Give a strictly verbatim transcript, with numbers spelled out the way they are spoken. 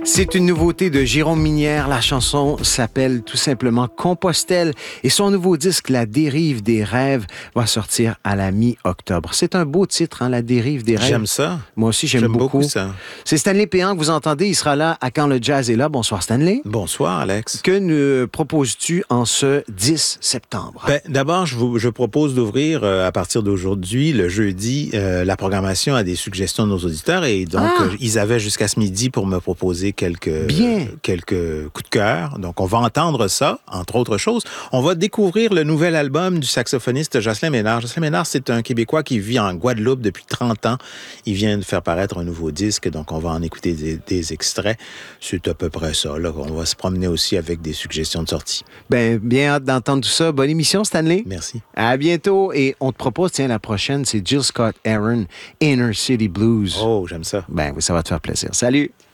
C'est une nouveauté de Jérôme Minière. La chanson s'appelle tout simplement Compostelle et son nouveau disque La Dérive des rêves va sortir à la mi-octobre. C'est un beau titre, hein, La Dérive des rêves. J'aime ça. Moi aussi, j'aime, j'aime beaucoup. beaucoup ça. C'est Stanley Péan que vous entendez. Il sera là à Quand le jazz est là. Bonsoir Stanley. Bonsoir Alex. Que nous proposes-tu en ce dix septembre? Ben, d'abord, je, vous, je propose d'ouvrir euh, à partir d'aujourd'hui, le jeudi, euh, la programmation à des suggestions de nos auditeurs. Et donc, Ah! euh, ils avaient jusqu'à ce midi pour me proposer quelques, Bien. euh, quelques coups de cœur. Donc, on va entendre ça, entre autres choses. On va découvrir le nouvel album du saxophoniste Jocelyn Ménard. Jocelyn Ménard, c'est un Québécois qui vit en Guadeloupe depuis trente ans. Il vient de faire paraître un nouveau disque, donc on va en écouter des, des extraits. C'est à peu près ça. Là. On va se promener aussi avec des suggestions de sortie. Ben, bien hâte d'entendre tout ça. Bonne émission, Stanley. Merci. À bientôt. Et on te propose, tiens, la prochaine, c'est Jill Scott-Heron, Inner City Blues. Oh, j'aime ça. Ben oui, ça va te faire plaisir. Salut!